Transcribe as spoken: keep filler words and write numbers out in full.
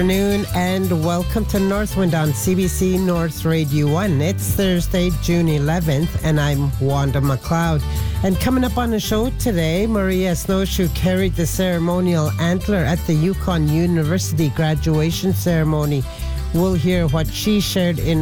Afternoon and welcome to Northwind on C B C North Radio one. It's Thursday, June eleventh, and I'm Wanda McLeod. And coming up on the show today, Maria Snowshoe carried the ceremonial antler at the Yukon University graduation ceremony. We'll hear what she shared in